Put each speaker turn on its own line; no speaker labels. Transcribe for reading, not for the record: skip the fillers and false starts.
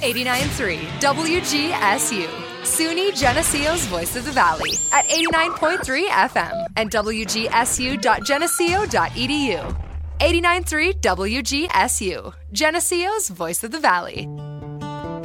89.3 WGSU. SUNY Geneseo's Voice of the Valley at 89.3 FM and WGSU.geneseo.edu. 89.3 WGSU. Geneseo's Voice of the Valley.